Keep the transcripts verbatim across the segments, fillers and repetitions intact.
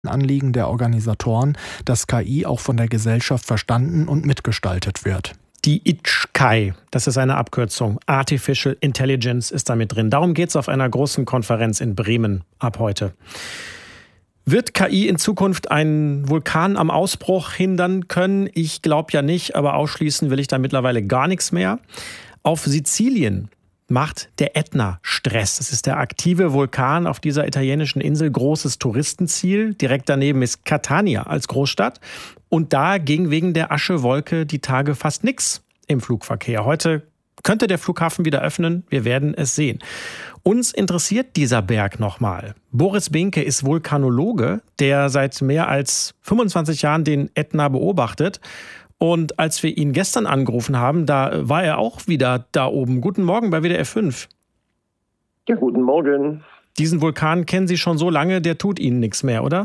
Anliegen der Organisatoren, dass K I auch von der Gesellschaft verstanden und mitgestaltet wird. Die I T S C I, das ist eine Abkürzung. Artificial Intelligence ist damit drin. Darum geht es auf einer großen Konferenz in Bremen ab heute. Wird K I in Zukunft einen Vulkan am Ausbruch hindern können? Ich glaube ja nicht, aber ausschließen will ich da mittlerweile gar nichts mehr. Auf Sizilien macht der Ätna Stress. Das ist der aktive Vulkan auf dieser italienischen Insel, großes Touristenziel. Direkt daneben ist Catania als Großstadt. Und da ging wegen der Aschewolke die Tage fast nichts im Flugverkehr. Heute könnte der Flughafen wieder öffnen. Wir werden es sehen. Uns interessiert dieser Berg nochmal. Boris Behnke ist Vulkanologe, der seit mehr als fünfundzwanzig Jahren den Ätna beobachtet. Und als wir ihn gestern angerufen haben, da war er auch wieder da oben. Guten Morgen bei W D R fünf. Ja, guten Morgen. Diesen Vulkan kennen Sie schon so lange, der tut Ihnen nichts mehr, oder?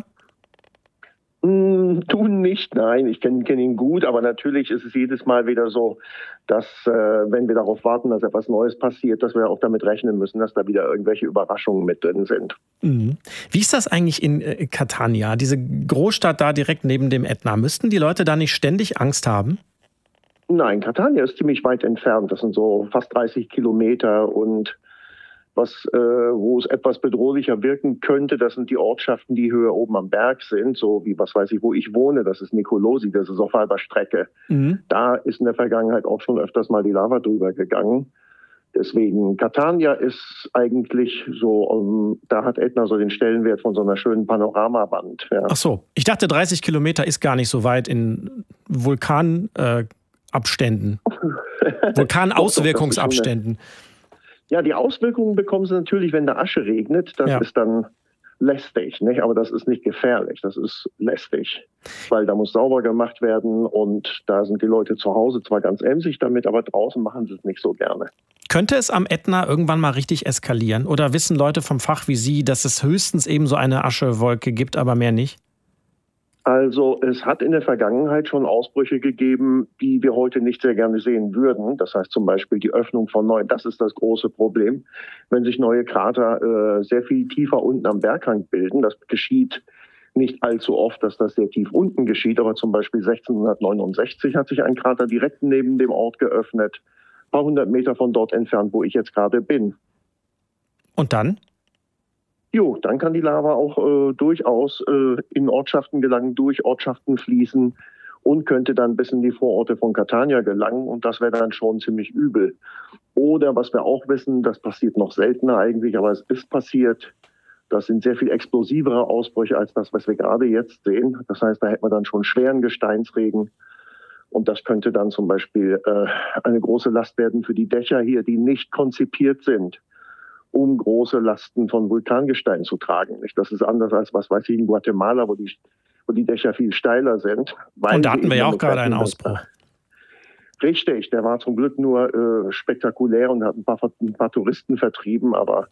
Mm, tun nicht, nein. Ich kenne kenn ihn gut, aber natürlich ist es jedes Mal wieder so, dass, äh, wenn wir darauf warten, dass etwas Neues passiert, dass wir auch damit rechnen müssen, dass da wieder irgendwelche Überraschungen mit drin sind. Mhm. Wie ist das eigentlich in äh, Catania, diese Großstadt da direkt neben dem Ätna? Müssten die Leute da nicht ständig Angst haben? Nein, Catania ist ziemlich weit entfernt. Das sind so fast dreißig Kilometer und was, äh, wo es etwas bedrohlicher wirken könnte, das sind die Ortschaften, die höher oben am Berg sind, so wie, was weiß ich, wo ich wohne, das ist Nicolosi, das ist auf halber Strecke. Mhm. Da ist in der Vergangenheit auch schon öfters mal die Lava drüber gegangen. Deswegen, Catania ist eigentlich so, um, da hat Ätna so den Stellenwert von so einer schönen Panoramawand. Ja. Ach so, ich dachte dreißig Kilometer ist gar nicht so weit in Vulkanabständen, äh, Vulkanauswirkungsabständen. Ja, die Auswirkungen bekommen sie natürlich, wenn da Asche regnet. Das ja. ist dann lästig, nicht? Aber das ist nicht gefährlich, das ist lästig. Weil da muss sauber gemacht werden und da sind die Leute zu Hause zwar ganz emsig damit, aber draußen machen sie es nicht so gerne. Könnte es am Ätna irgendwann mal richtig eskalieren? Oder wissen Leute vom Fach wie Sie, dass es höchstens eben so eine Aschewolke gibt, aber mehr nicht? Also es hat in der Vergangenheit schon Ausbrüche gegeben, die wir heute nicht sehr gerne sehen würden. Das heißt zum Beispiel die Öffnung von neuen, das ist das große Problem, wenn sich neue Krater äh, sehr viel tiefer unten am Berghang bilden. Das geschieht nicht allzu oft, dass das sehr tief unten geschieht, aber zum Beispiel sechzehnhundertneunundsechzig hat sich ein Krater direkt neben dem Ort geöffnet, ein paar hundert Meter von dort entfernt, wo ich jetzt gerade bin. Und dann? Jo, dann kann die Lava auch äh, durchaus äh, in Ortschaften gelangen, durch Ortschaften fließen und könnte dann bis in die Vororte von Catania gelangen. Und das wäre dann schon ziemlich übel. Oder was wir auch wissen, das passiert noch seltener eigentlich, aber es ist passiert. Das sind sehr viel explosivere Ausbrüche als das, was wir gerade jetzt sehen. Das heißt, da hätte man dann schon schweren Gesteinsregen. Und das könnte dann zum Beispiel äh, eine große Last werden für die Dächer hier, die nicht konzipiert sind, um große Lasten von Vulkangestein zu tragen. Das ist anders als, was weiß ich, in Guatemala, wo die, wo die Dächer viel steiler sind. Und da hatten wir ja auch gerade einen Ausbruch. Richtig, der war zum Glück nur äh, spektakulär und hat ein paar, ein paar Touristen vertrieben, aber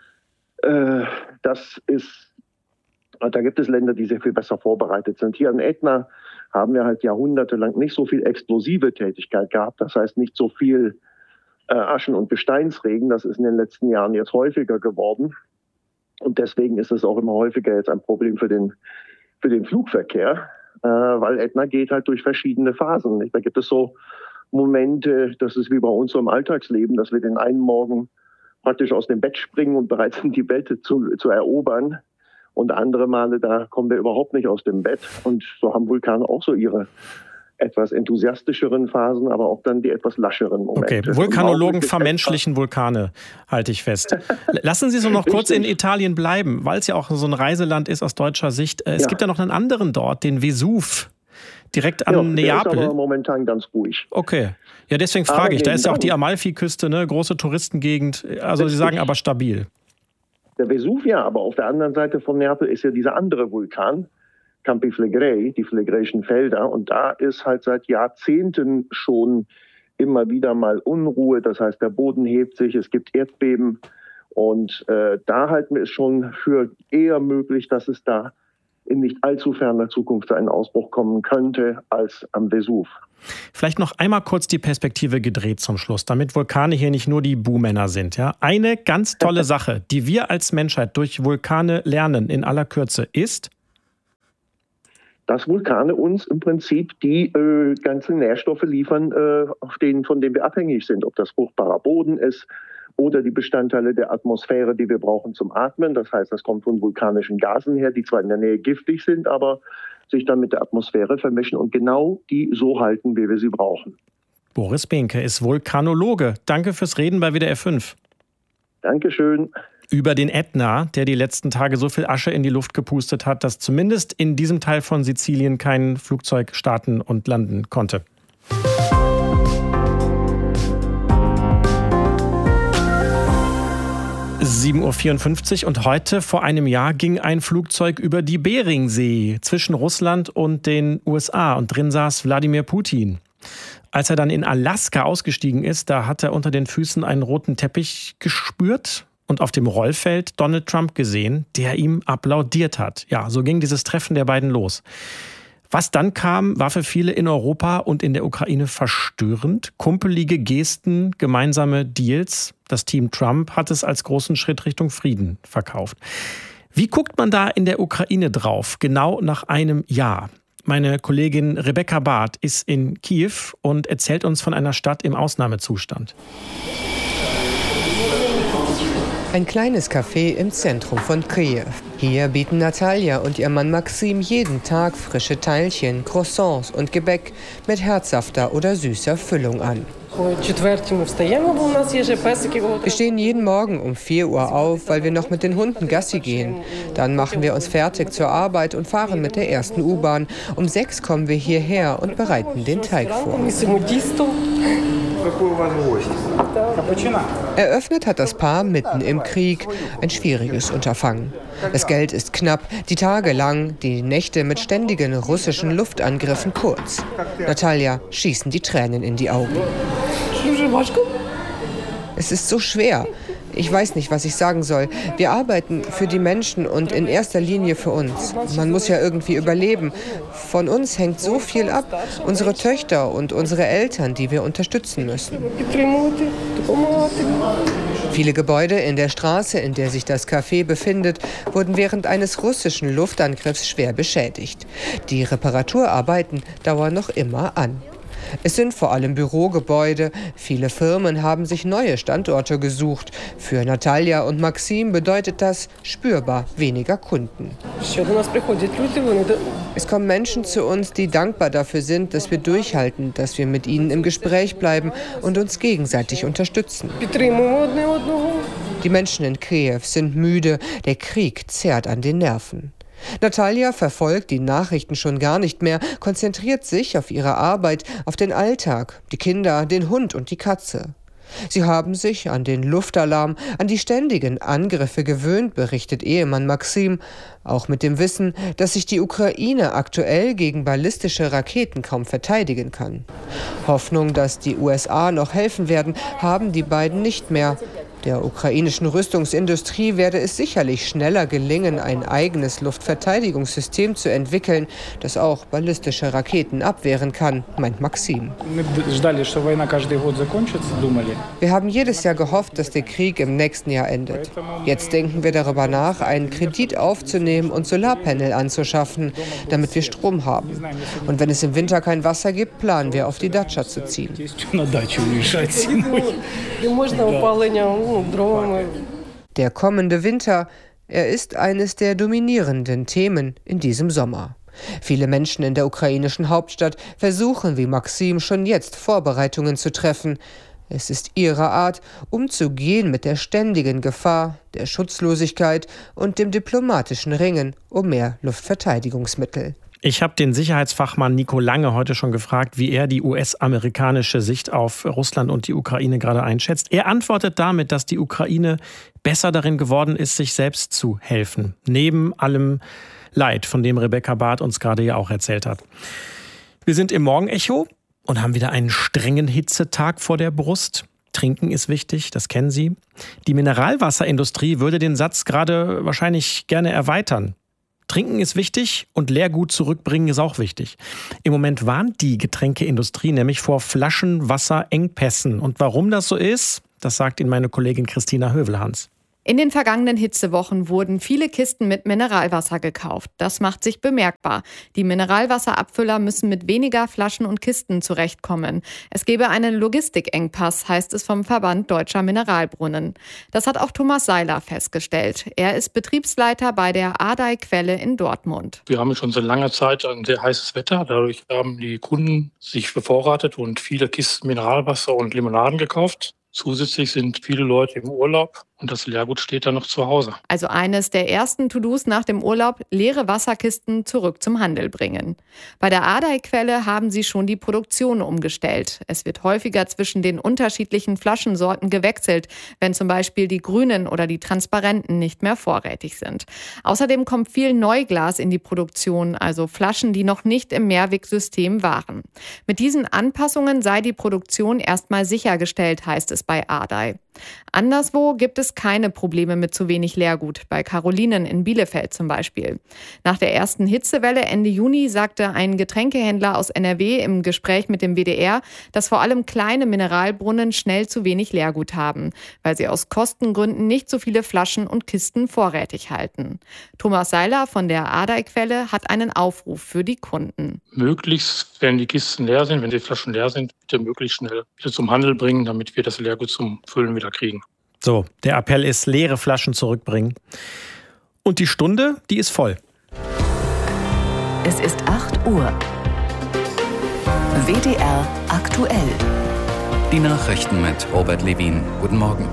äh, das ist, da gibt es Länder, die sehr viel besser vorbereitet sind. Hier an Ätna haben wir halt jahrhundertelang nicht so viel explosive Tätigkeit gehabt, das heißt nicht so viel Aschen- und Gesteinsregen, das ist in den letzten Jahren jetzt häufiger geworden. Und deswegen ist es auch immer häufiger jetzt ein Problem für den, für den Flugverkehr, äh, weil Ätna geht halt durch verschiedene Phasen. Nicht? Da gibt es so Momente, das ist wie bei uns so im Alltagsleben, dass wir den einen Morgen praktisch aus dem Bett springen und bereit sind, die Welt zu, zu erobern. Und andere Male, da kommen wir überhaupt nicht aus dem Bett. Und so haben Vulkane auch so ihre etwas enthusiastischeren Phasen, aber auch dann die etwas lascheren Momente. Okay, Vulkanologen vermenschlichen Vulkane, halte ich fest. Lassen Sie so noch kurz in Italien bleiben, weil es ja auch so ein Reiseland ist aus deutscher Sicht. Es ja. gibt ja noch einen anderen dort, den Vesuv, direkt an ja, Neapel. Der ist aber momentan ganz ruhig. Okay, ja deswegen frage ich, da ist ja auch die Amalfiküste, ne, große Touristengegend, also Richtig. Sie sagen aber stabil. Der Vesuv ja, aber auf der anderen Seite von Neapel ist ja dieser andere Vulkan, Campi Flegrei, die Phlegräischen Felder. Und da ist halt seit Jahrzehnten schon immer wieder mal Unruhe. Das heißt, der Boden hebt sich, es gibt Erdbeben. Und äh, da halten wir es schon für eher möglich, dass es da in nicht allzu ferner Zukunft zu einem Ausbruch kommen könnte als am Vesuv. Vielleicht noch einmal kurz die Perspektive gedreht zum Schluss, damit Vulkane hier nicht nur die Buhmänner sind. Ja? Eine ganz tolle Sache, die wir als Menschheit durch Vulkane lernen in aller Kürze, ist: dass Vulkane uns im Prinzip die äh, ganzen Nährstoffe liefern, äh, auf denen, von denen wir abhängig sind. Ob das fruchtbarer Boden ist oder die Bestandteile der Atmosphäre, die wir brauchen zum Atmen. Das heißt, das kommt von vulkanischen Gasen her, die zwar in der Nähe giftig sind, aber sich dann mit der Atmosphäre vermischen und genau die so halten, wie wir sie brauchen. Boris Behnke ist Vulkanologe. Danke fürs Reden bei W D R fünf. Dankeschön. Über den Ätna, der die letzten Tage so viel Asche in die Luft gepustet hat, dass zumindest in diesem Teil von Sizilien kein Flugzeug starten und landen konnte. sieben Uhr vierundfünfzig und heute vor einem Jahr ging ein Flugzeug über die Beringsee zwischen Russland und den U S A und drin saß Wladimir Putin. Als er dann in Alaska ausgestiegen ist, da hat er unter den Füßen einen roten Teppich gespürt und auf dem Rollfeld Donald Trump gesehen, der ihm applaudiert hat. Ja, so ging dieses Treffen der beiden los. Was dann kam, war für viele in Europa und in der Ukraine verstörend. Kumpelige Gesten, gemeinsame Deals. Das Team Trump hat es als großen Schritt Richtung Frieden verkauft. Wie guckt man da in der Ukraine drauf, genau nach einem Jahr? Meine Kollegin Rebecca Barth ist in Kiew und erzählt uns von einer Stadt im Ausnahmezustand. Ein kleines Café im Zentrum von Kiew. Hier bieten Natalia und ihr Mann Maxim jeden Tag frische Teilchen, Croissants und Gebäck mit herzhafter oder süßer Füllung an. Wir stehen jeden Morgen um vier Uhr auf, weil wir noch mit den Hunden Gassi gehen. Dann machen wir uns fertig zur Arbeit und fahren mit der ersten U-Bahn. Um sechs kommen wir hierher und bereiten den Teig vor. Eröffnet hat das Paar mitten im Krieg. Ein schwieriges Unterfangen. Das Geld ist knapp, die Tage lang, die Nächte mit ständigen russischen Luftangriffen kurz. Natalia schießen die Tränen in die Augen. Es ist so schwer. Ich weiß nicht, was ich sagen soll. Wir arbeiten für die Menschen und in erster Linie für uns. Man muss ja irgendwie überleben. Von uns hängt so viel ab. Unsere Töchter und unsere Eltern, die wir unterstützen müssen. Viele Gebäude in der Straße, in der sich das Café befindet, wurden während eines russischen Luftangriffs schwer beschädigt. Die Reparaturarbeiten dauern noch immer an. Es sind vor allem Bürogebäude. Viele Firmen haben sich neue Standorte gesucht. Für Natalia und Maxim bedeutet das spürbar weniger Kunden. Es kommen Menschen zu uns, die dankbar dafür sind, dass wir durchhalten, dass wir mit ihnen im Gespräch bleiben und uns gegenseitig unterstützen. Die Menschen in Kiew sind müde. Der Krieg zerrt an den Nerven. Natalia verfolgt die Nachrichten schon gar nicht mehr, konzentriert sich auf ihre Arbeit, auf den Alltag, die Kinder, den Hund und die Katze. Sie haben sich an den Luftalarm, an die ständigen Angriffe gewöhnt, berichtet Ehemann Maxim, auch mit dem Wissen, dass sich die Ukraine aktuell gegen ballistische Raketen kaum verteidigen kann. Hoffnung, dass die U S A noch helfen werden, haben die beiden nicht mehr. Der ukrainischen Rüstungsindustrie werde es sicherlich schneller gelingen, ein eigenes Luftverteidigungssystem zu entwickeln, das auch ballistische Raketen abwehren kann, meint Maxim. Wir haben jedes Jahr gehofft, dass der Krieg im nächsten Jahr endet. Jetzt denken wir darüber nach, einen Kredit aufzunehmen und Solarpanel anzuschaffen, damit wir Strom haben. Und wenn es im Winter kein Wasser gibt, planen wir, auf die Datscha zu ziehen. Der kommende Winter, er ist eines der dominierenden Themen in diesem Sommer. Viele Menschen in der ukrainischen Hauptstadt versuchen wie Maxim schon jetzt Vorbereitungen zu treffen. Es ist ihre Art, umzugehen mit der ständigen Gefahr, der Schutzlosigkeit und dem diplomatischen Ringen um mehr Luftverteidigungsmittel. Ich habe den Sicherheitsfachmann Nico Lange heute schon gefragt, wie er die U S-amerikanische Sicht auf Russland und die Ukraine gerade einschätzt. Er antwortet damit, dass die Ukraine besser darin geworden ist, sich selbst zu helfen. Neben allem Leid, von dem Rebecca Barth uns gerade ja auch erzählt hat. Wir sind im Morgenecho und haben wieder einen strengen Hitzetag vor der Brust. Trinken ist wichtig, das kennen Sie. Die Mineralwasserindustrie würde den Satz gerade wahrscheinlich gerne erweitern. Trinken ist wichtig und Leergut zurückbringen ist auch wichtig. Im Moment warnt die Getränkeindustrie nämlich vor Flaschenwasserengpässen. Und warum das so ist, das sagt Ihnen meine Kollegin Christina Hövelhans. In den vergangenen Hitzewochen wurden viele Kisten mit Mineralwasser gekauft. Das macht sich bemerkbar. Die Mineralwasserabfüller müssen mit weniger Flaschen und Kisten zurechtkommen. Es gebe einen Logistikengpass, heißt es vom Verband Deutscher Mineralbrunnen. Das hat auch Thomas Seiler festgestellt. Er ist Betriebsleiter bei der Ardey-Quelle in Dortmund. Wir haben schon seit langer Zeit ein sehr heißes Wetter. Dadurch haben die Kunden sich bevorratet und viele Kisten Mineralwasser und Limonaden gekauft. Zusätzlich sind viele Leute im Urlaub und das Leergut steht dann noch zu Hause. Also eines der ersten To-Dos nach dem Urlaub, leere Wasserkisten zurück zum Handel bringen. Bei der Ardey-Quelle haben sie schon die Produktion umgestellt. Es wird häufiger zwischen den unterschiedlichen Flaschensorten gewechselt, wenn zum Beispiel die grünen oder die transparenten nicht mehr vorrätig sind. Außerdem kommt viel Neuglas in die Produktion, also Flaschen, die noch nicht im Mehrwegsystem waren. Mit diesen Anpassungen sei die Produktion erstmal sichergestellt, heißt es bei Ardey. Anderswo gibt es keine Probleme mit zu wenig Leergut, bei Carolinen in Bielefeld zum Beispiel. Nach der ersten Hitzewelle Ende Juni sagte ein Getränkehändler aus N R W im Gespräch mit dem W D R, dass vor allem kleine Mineralbrunnen schnell zu wenig Leergut haben, weil sie aus Kostengründen nicht so viele Flaschen und Kisten vorrätig halten. Thomas Seiler von der Ardey-Quelle hat einen Aufruf für die Kunden. Möglichst, wenn die Kisten leer sind, wenn die Flaschen leer sind, bitte möglichst schnell wieder zum Handel bringen, damit wir das Leergut zum Füllen wieder kriegen. So, der Appell ist, leere Flaschen zurückbringen. Und die Stunde, die ist voll. Es ist acht Uhr. W D R aktuell. Die Nachrichten mit Robert Levin. Guten Morgen.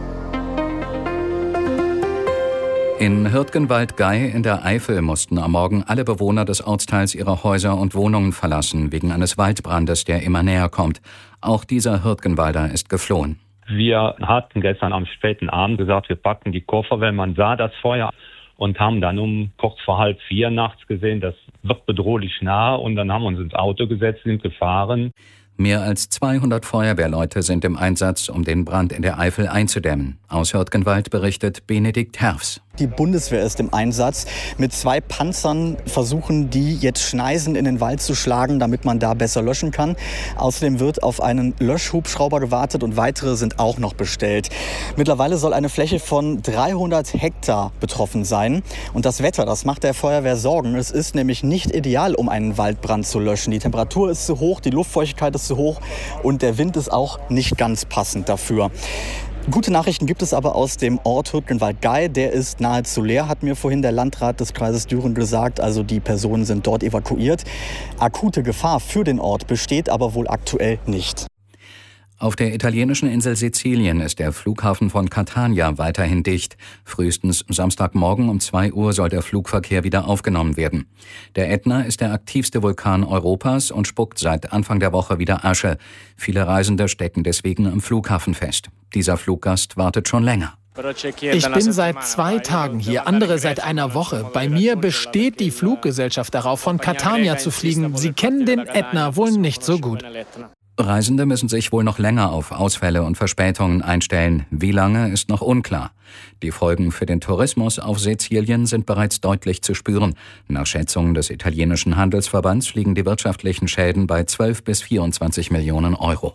In Hürtgenwald-Gey in der Eifel mussten am Morgen alle Bewohner des Ortsteils ihre Häuser und Wohnungen verlassen, wegen eines Waldbrandes, der immer näher kommt. Auch dieser Hürtgenwalder ist geflohen. Wir hatten gestern am späten Abend gesagt, wir packen die Koffer, weil man sah das Feuer und haben dann um kurz vor halb vier nachts gesehen, das wird bedrohlich nah, und dann haben wir uns ins Auto gesetzt, sind gefahren. Mehr als zweihundert Feuerwehrleute sind im Einsatz, um den Brand in der Eifel einzudämmen. Aus Hürtgenwald berichtet Benedikt Herfs. Die Bundeswehr ist im Einsatz. Mit zwei Panzern versuchen die jetzt Schneisen in den Wald zu schlagen, damit man da besser löschen kann. Außerdem wird auf einen Löschhubschrauber gewartet und weitere sind auch noch bestellt. Mittlerweile soll eine Fläche von dreihundert Hektar betroffen sein. Und das Wetter, das macht der Feuerwehr Sorgen. Es ist nämlich nicht ideal, um einen Waldbrand zu löschen. Die Temperatur ist zu hoch, die Luftfeuchtigkeit ist zu hoch und der Wind ist auch nicht ganz passend dafür. Gute Nachrichten gibt es aber aus dem Ort Hürtgenwald-Gey. Der ist nahezu leer, hat mir vorhin der Landrat des Kreises Düren gesagt. Also die Personen sind dort evakuiert. Akute Gefahr für den Ort besteht aber wohl aktuell nicht. Auf der italienischen Insel Sizilien ist der Flughafen von Catania weiterhin dicht. Frühestens Samstagmorgen um zwei Uhr soll der Flugverkehr wieder aufgenommen werden. Der Ätna ist der aktivste Vulkan Europas und spuckt seit Anfang der Woche wieder Asche. Viele Reisende stecken deswegen am Flughafen fest. Dieser Fluggast wartet schon länger. Ich bin seit zwei Tagen hier, andere seit einer Woche. Bei mir besteht die Fluggesellschaft darauf, von Catania zu fliegen. Sie kennen den Ätna wohl nicht so gut. Reisende müssen sich wohl noch länger auf Ausfälle und Verspätungen einstellen. Wie lange, ist noch unklar. Die Folgen für den Tourismus auf Sizilien sind bereits deutlich zu spüren. Nach Schätzungen des italienischen Handelsverbands liegen die wirtschaftlichen Schäden bei zwölf bis vierundzwanzig Millionen Euro.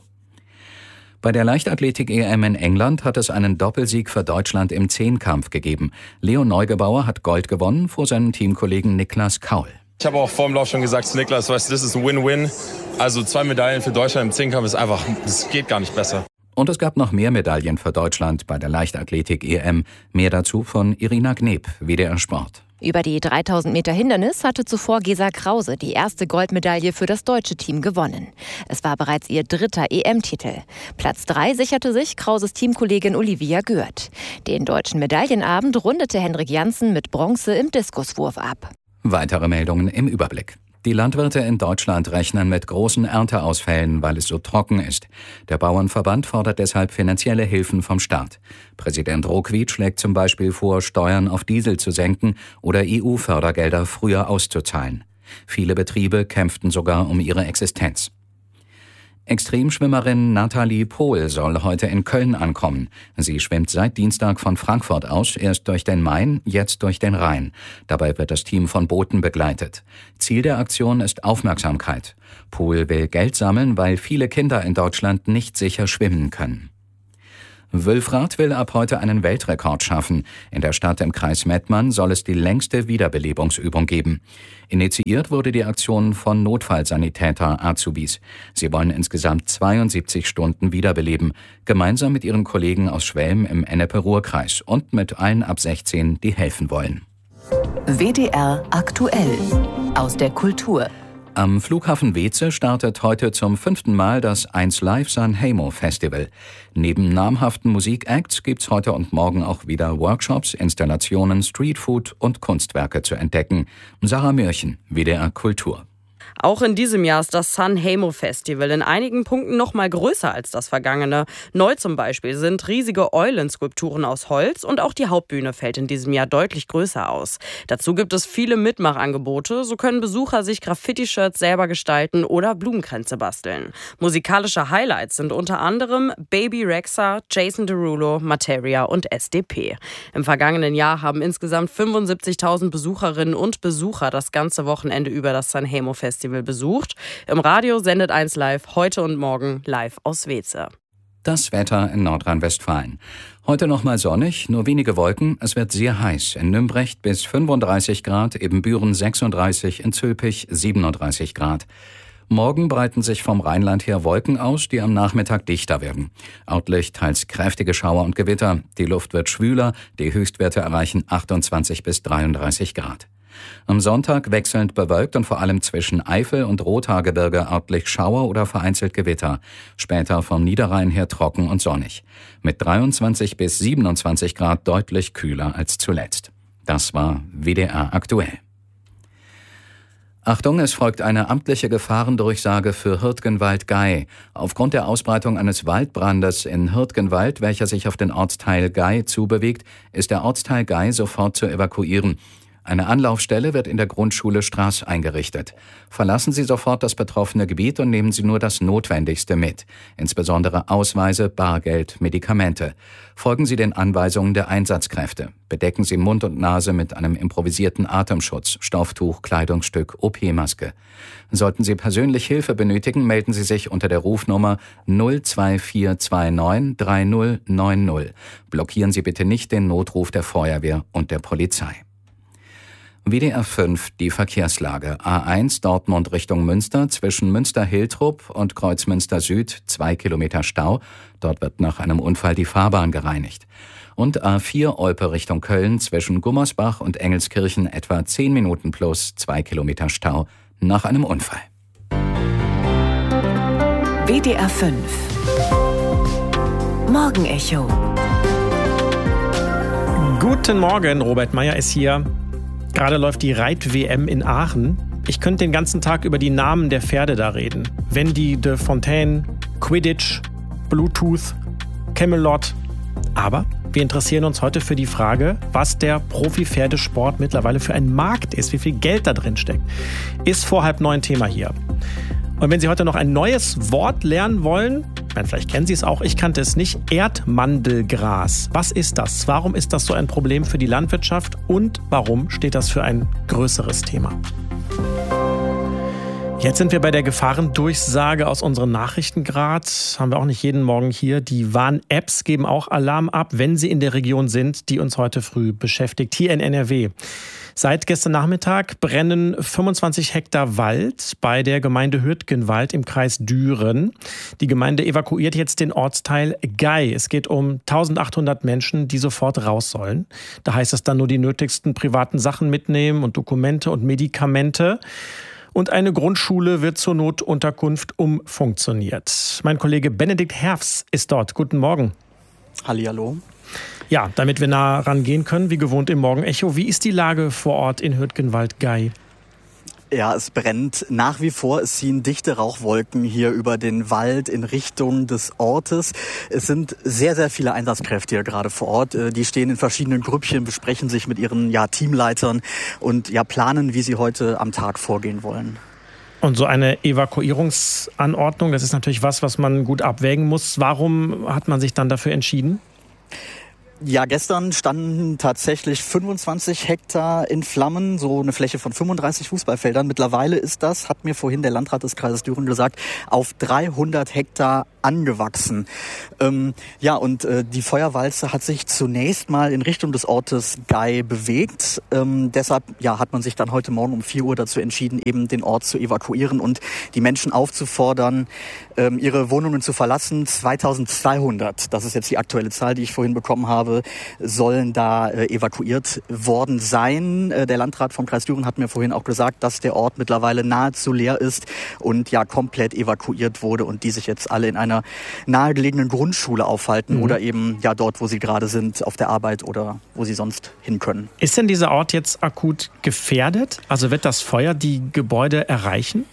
Bei der Leichtathletik-E M in England hat es einen Doppelsieg für Deutschland im Zehnkampf gegeben. Leo Neugebauer hat Gold gewonnen vor seinem Teamkollegen Niklas Kaul. Ich habe auch vor dem Lauf schon gesagt zu Niklas, weißt du, das ist ein Win-Win. Also zwei Medaillen für Deutschland im Zehnkampf ist einfach, das geht gar nicht besser. Und es gab noch mehr Medaillen für Deutschland bei der Leichtathletik-E M. Mehr dazu von Irina Gneb, W D R Sport. Über die dreitausend Meter Hindernis hatte zuvor Gesa Krause die erste Goldmedaille für das deutsche Team gewonnen. Es war bereits ihr dritter E M-Titel. Platz drei sicherte sich Krauses Teamkollegin Olivia Gürt. Den deutschen Medaillenabend rundete Henrik Janssen mit Bronze im Diskuswurf ab. Weitere Meldungen im Überblick. Die Landwirte in Deutschland rechnen mit großen Ernteausfällen, weil es so trocken ist. Der Bauernverband fordert deshalb finanzielle Hilfen vom Staat. Präsident Rokwied schlägt zum Beispiel vor, Steuern auf Diesel zu senken oder E U-Fördergelder früher auszuzahlen. Viele Betriebe kämpften sogar um ihre Existenz. Extremschwimmerin Nathalie Pohl soll heute in Köln ankommen. Sie schwimmt seit Dienstag von Frankfurt aus, erst durch den Main, jetzt durch den Rhein. Dabei wird das Team von Booten begleitet. Ziel der Aktion ist Aufmerksamkeit. Pohl will Geld sammeln, weil viele Kinder in Deutschland nicht sicher schwimmen können. Wülfrath will ab heute einen Weltrekord schaffen. In der Stadt im Kreis Mettmann soll es die längste Wiederbelebungsübung geben. Initiiert wurde die Aktion von Notfallsanitäter-Azubis. Sie wollen insgesamt zweiundsiebzig Stunden wiederbeleben, gemeinsam mit ihren Kollegen aus Schwelm im Ennepe-Ruhr-Kreis und mit allen ab sechzehn, die helfen wollen. W D R aktuell aus der Kultur. Am Flughafen Weeze startet heute zum fünften Mal das eins Live Sanremo Festival. Neben namhaften Musikacts gibt's heute und morgen auch wieder Workshops, Installationen, Streetfood und Kunstwerke zu entdecken. Sarah Mürchen, W D R Kultur. Auch in diesem Jahr ist das Sanremo Festival in einigen Punkten noch mal größer als das vergangene. Neu zum Beispiel sind riesige Eulenskulpturen aus Holz und auch die Hauptbühne fällt in diesem Jahr deutlich größer aus. Dazu gibt es viele Mitmachangebote, so können Besucher sich Graffiti-Shirts selber gestalten oder Blumenkränze basteln. Musikalische Highlights sind unter anderem Baby Rexha, Jason Derulo, Materia und S D P. Im vergangenen Jahr haben insgesamt fünfundsiebzigtausend Besucherinnen und Besucher das ganze Wochenende über das Sanremo Festival besucht. Im Radio sendet eins Live heute und morgen live aus Weeze. Das Wetter in Nordrhein-Westfalen. Heute noch mal sonnig, nur wenige Wolken. Es wird sehr heiß. In Nümbrecht bis fünfunddreißig Grad, Ebenbüren sechsunddreißig, in Zülpich siebenunddreißig Grad. Morgen breiten sich vom Rheinland her Wolken aus, die am Nachmittag dichter werden. Örtlich teils kräftige Schauer und Gewitter. Die Luft wird schwüler, die Höchstwerte erreichen achtundzwanzig bis dreiunddreißig Grad. Am Sonntag wechselnd bewölkt und vor allem zwischen Eifel und Rothaargebirge örtlich Schauer oder vereinzelt Gewitter. Später vom Niederrhein her trocken und sonnig. Mit dreiundzwanzig bis siebenundzwanzig Grad deutlich kühler als zuletzt. Das war W D R aktuell. Achtung, es folgt eine amtliche Gefahrendurchsage für Hürtgenwald-Gei. Aufgrund der Ausbreitung eines Waldbrandes in Hürtgenwald, welcher sich auf den Ortsteil Gei zubewegt, ist der Ortsteil Gei sofort zu evakuieren. Eine Anlaufstelle wird in der Grundschule Straß eingerichtet. Verlassen Sie sofort das betroffene Gebiet und nehmen Sie nur das Notwendigste mit, insbesondere Ausweise, Bargeld, Medikamente. Folgen Sie den Anweisungen der Einsatzkräfte. Bedecken Sie Mund und Nase mit einem improvisierten Atemschutz, Stofftuch, Kleidungsstück, O P-Maske. Sollten Sie persönlich Hilfe benötigen, melden Sie sich unter der Rufnummer null zwei vier zwei neun drei null neun null. Blockieren Sie bitte nicht den Notruf der Feuerwehr und der Polizei. W D R fünf, die Verkehrslage. A eins Dortmund Richtung Münster, zwischen Münster-Hiltrup und Kreuzmünster Süd, zwei Kilometer Stau. Dort wird nach einem Unfall die Fahrbahn gereinigt. Und A vier Olpe Richtung Köln, zwischen Gummersbach und Engelskirchen etwa zehn Minuten plus, zwei Kilometer Stau nach einem Unfall. W D R fünf Morgenecho. Guten Morgen, Robert Meyer ist hier. Gerade läuft die Reit-W M in Aachen. Ich könnte den ganzen Tag über die Namen der Pferde da reden. Wendy de Fontaine, Quidditch, Bluetooth, Camelot. Aber wir interessieren uns heute für die Frage, was der Profi-Pferdesport mittlerweile für ein Markt ist, wie viel Geld da drin steckt. Ist vor halb neun Thema hier. Und wenn Sie heute noch ein neues Wort lernen wollen, meine, vielleicht kennen Sie es auch, ich kannte es nicht, Erdmandelgras. Was ist das? Warum ist das so ein Problem für die Landwirtschaft? Und warum steht das für ein größeres Thema? Jetzt sind wir bei der Gefahrendurchsage aus unseren Nachrichten gerade. Haben wir auch nicht jeden Morgen hier. Die Warn-Apps geben auch Alarm ab, wenn sie in der Region sind, die uns heute früh beschäftigt, hier in N R W. Seit gestern Nachmittag brennen fünfundzwanzig Hektar Wald bei der Gemeinde Hürtgenwald im Kreis Düren. Die Gemeinde evakuiert jetzt den Ortsteil Gei. Es geht um eintausendachthundert Menschen, die sofort raus sollen. Da heißt es dann nur die nötigsten privaten Sachen mitnehmen und Dokumente und Medikamente. Und eine Grundschule wird zur Notunterkunft umfunktioniert. Mein Kollege Benedikt Herfs ist dort. Guten Morgen. Hallihallo. Ja, damit wir nah rangehen können, wie gewohnt im Morgenecho. Wie ist die Lage vor Ort in Hürtgenwald-Gei? Ja, es brennt nach wie vor. Es ziehen dichte Rauchwolken hier über den Wald in Richtung des Ortes. Es sind sehr, sehr viele Einsatzkräfte hier gerade vor Ort. Die stehen in verschiedenen Grüppchen, besprechen sich mit ihren ja, Teamleitern und ja, planen, wie sie heute am Tag vorgehen wollen. Und so eine Evakuierungsanordnung, das ist natürlich was, was man gut abwägen muss. Warum hat man sich dann dafür entschieden? Ja, gestern standen tatsächlich fünfundzwanzig Hektar in Flammen, so eine Fläche von fünfunddreißig Fußballfeldern. Mittlerweile ist das, hat mir vorhin der Landrat des Kreises Düren gesagt, auf dreihundert Hektar angewachsen. Ähm, ja, und äh, die Feuerwalze hat sich zunächst mal in Richtung des Ortes Gay bewegt. Ähm, deshalb ja, hat man sich dann heute Morgen um vier Uhr dazu entschieden, eben den Ort zu evakuieren und die Menschen aufzufordern, ähm, ihre Wohnungen zu verlassen. zweitausendzweihundert, das ist jetzt die aktuelle Zahl, die ich vorhin bekommen habe, sollen da äh, evakuiert worden sein. Äh, der Landrat vom Kreis Düren hat mir vorhin auch gesagt, dass der Ort mittlerweile nahezu leer ist und ja komplett evakuiert wurde und die sich jetzt alle in einer nahegelegenen Grundschule aufhalten mhm. oder eben ja dort, wo sie gerade sind, auf der Arbeit oder wo sie sonst hin können. Ist denn dieser Ort jetzt akut gefährdet? Also wird das Feuer die Gebäude erreichen?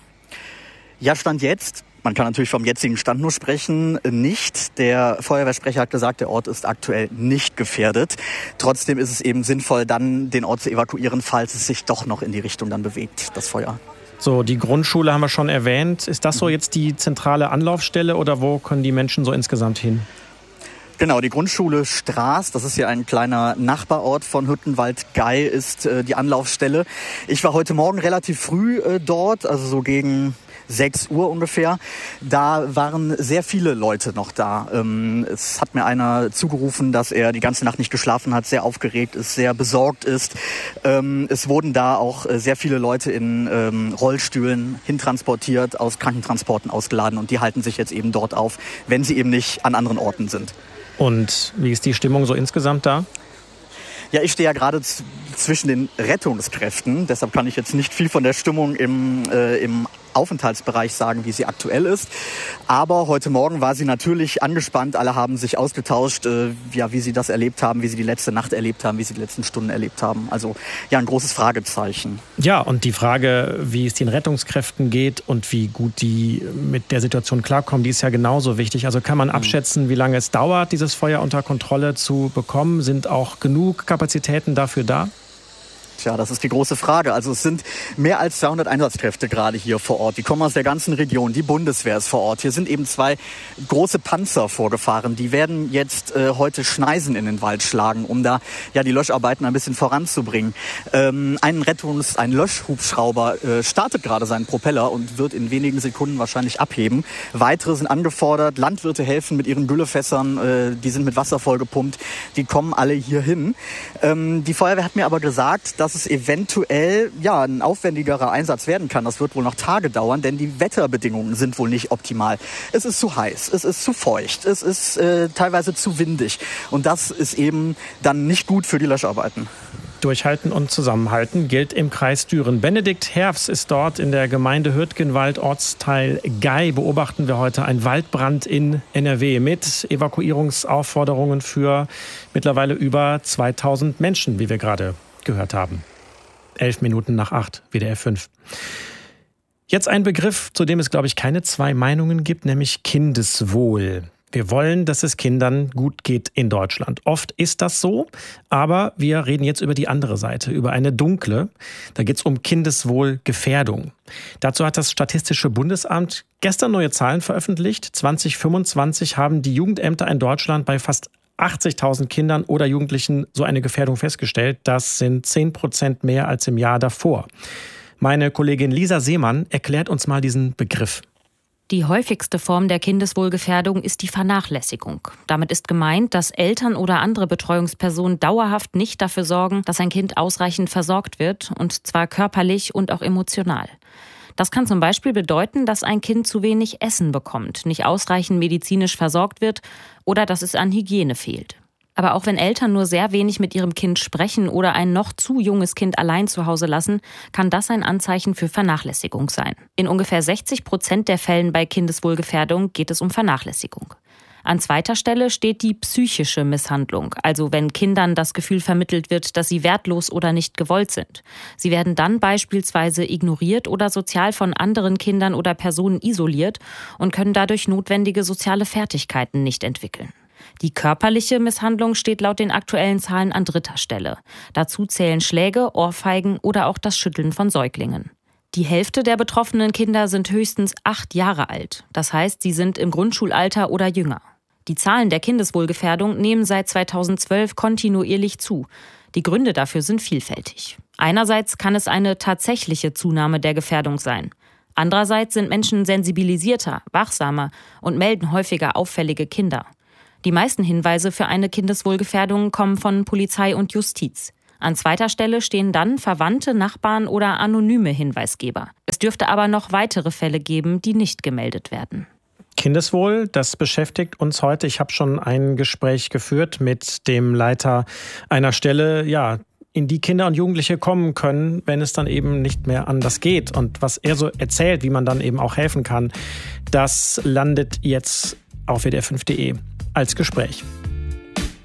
Ja, Stand jetzt. Man kann natürlich vom jetzigen Stand nur sprechen, nicht. Der Feuerwehrsprecher hat gesagt, der Ort ist aktuell nicht gefährdet. Trotzdem ist es eben sinnvoll, dann den Ort zu evakuieren, falls es sich doch noch in die Richtung dann bewegt, das Feuer. So, die Grundschule haben wir schon erwähnt. Ist das so jetzt die zentrale Anlaufstelle oder wo können die Menschen so insgesamt hin? Genau, die Grundschule Straß, das ist ja ein kleiner Nachbarort von Hüttenwald-Gay, ist äh, die Anlaufstelle. Ich war heute Morgen relativ früh äh, dort, also so gegen sechs Uhr ungefähr. Da waren sehr viele Leute noch da. Ähm, es hat mir einer zugerufen, dass er die ganze Nacht nicht geschlafen hat, sehr aufgeregt ist, sehr besorgt ist. Ähm, es wurden da auch sehr viele Leute in ähm, Rollstühlen hintransportiert, aus Krankentransporten ausgeladen und die halten sich jetzt eben dort auf, wenn sie eben nicht an anderen Orten sind. Und wie ist die Stimmung so insgesamt da? Ja, ich stehe ja gerade z- zwischen den Rettungskräften, deshalb kann ich jetzt nicht viel von der Stimmung im, äh, im Aufenthaltsbereich sagen, wie sie aktuell ist. Aber heute Morgen war sie natürlich angespannt. Alle haben sich ausgetauscht, äh, ja, wie sie das erlebt haben, wie sie die letzte Nacht erlebt haben, wie sie die letzten Stunden erlebt haben. Also ja, ein großes Fragezeichen. Ja, und die Frage, wie es den Rettungskräften geht und wie gut die mit der Situation klarkommen, die ist ja genauso wichtig. Also kann man abschätzen, wie lange es dauert, dieses Feuer unter Kontrolle zu bekommen? Sind auch genug Kapazitäten dafür da? Tja, das ist die große Frage. Also es sind mehr als zweihundert Einsatzkräfte gerade hier vor Ort. Die kommen aus der ganzen Region. Die Bundeswehr ist vor Ort. Hier sind eben zwei große Panzer vorgefahren. Die werden jetzt äh, heute Schneisen in den Wald schlagen, um da ja die Löscharbeiten ein bisschen voranzubringen. Ähm, ein Rettungs-, ein Löschhubschrauber äh, startet gerade seinen Propeller und wird in wenigen Sekunden wahrscheinlich abheben. Weitere sind angefordert. Landwirte helfen mit ihren Güllefässern. Äh, die sind mit Wasser vollgepumpt. Die kommen alle hier hin. Ähm, die Feuerwehr hat mir aber gesagt, dass dass es eventuell ja, ein aufwendigerer Einsatz werden kann. Das wird wohl noch Tage dauern, denn die Wetterbedingungen sind wohl nicht optimal. Es ist zu heiß, es ist zu feucht, es ist äh, teilweise zu windig. Und das ist eben dann nicht gut für die Löscharbeiten. Durchhalten und zusammenhalten gilt im Kreis Düren. Benedikt Herfs ist dort in der Gemeinde Hürtgenwald, Ortsteil Gay. Beobachten wir heute einen Waldbrand in N R W mit Evakuierungsaufforderungen für mittlerweile über zweitausend Menschen, wie wir gerade gehört haben. Elf Minuten nach acht, W D R fünf. Jetzt ein Begriff, zu dem es, glaube ich, keine zwei Meinungen gibt, nämlich Kindeswohl. Wir wollen, dass es Kindern gut geht in Deutschland. Oft ist das so, aber wir reden jetzt über die andere Seite, über eine dunkle. Da geht es um Kindeswohlgefährdung. Dazu hat das Statistische Bundesamt gestern neue Zahlen veröffentlicht. zwanzig fünfundzwanzig haben die Jugendämter in Deutschland bei fast achtzigtausend Kindern oder Jugendlichen so eine Gefährdung festgestellt. Das sind zehn Prozent mehr als im Jahr davor. Meine Kollegin Lisa Seemann erklärt uns mal diesen Begriff. Die häufigste Form der Kindeswohlgefährdung ist die Vernachlässigung. Damit ist gemeint, dass Eltern oder andere Betreuungspersonen dauerhaft nicht dafür sorgen, dass ein Kind ausreichend versorgt wird, und zwar körperlich und auch emotional. Das kann zum Beispiel bedeuten, dass ein Kind zu wenig Essen bekommt, nicht ausreichend medizinisch versorgt wird oder dass es an Hygiene fehlt. Aber auch wenn Eltern nur sehr wenig mit ihrem Kind sprechen oder ein noch zu junges Kind allein zu Hause lassen, kann das ein Anzeichen für Vernachlässigung sein. In ungefähr sechzig Prozent der Fällen bei Kindeswohlgefährdung geht es um Vernachlässigung. An zweiter Stelle steht die psychische Misshandlung, also wenn Kindern das Gefühl vermittelt wird, dass sie wertlos oder nicht gewollt sind. Sie werden dann beispielsweise ignoriert oder sozial von anderen Kindern oder Personen isoliert und können dadurch notwendige soziale Fertigkeiten nicht entwickeln. Die körperliche Misshandlung steht laut den aktuellen Zahlen an dritter Stelle. Dazu zählen Schläge, Ohrfeigen oder auch das Schütteln von Säuglingen. Die Hälfte der betroffenen Kinder sind höchstens acht Jahre alt. Das heißt, sie sind im Grundschulalter oder jünger. Die Zahlen der Kindeswohlgefährdung nehmen seit zweitausendzwölf kontinuierlich zu. Die Gründe dafür sind vielfältig. Einerseits kann es eine tatsächliche Zunahme der Gefährdung sein. Andererseits sind Menschen sensibilisierter, wachsamer und melden häufiger auffällige Kinder. Die meisten Hinweise für eine Kindeswohlgefährdung kommen von Polizei und Justiz. An zweiter Stelle stehen dann Verwandte, Nachbarn oder anonyme Hinweisgeber. Es dürfte aber noch weitere Fälle geben, die nicht gemeldet werden. Kindeswohl, das beschäftigt uns heute. Ich habe schon ein Gespräch geführt mit dem Leiter einer Stelle, ja, in die Kinder und Jugendliche kommen können, wenn es dann eben nicht mehr anders geht. Und was er so erzählt, wie man dann eben auch helfen kann, das landet jetzt auf W D R fünf punkt de als Gespräch.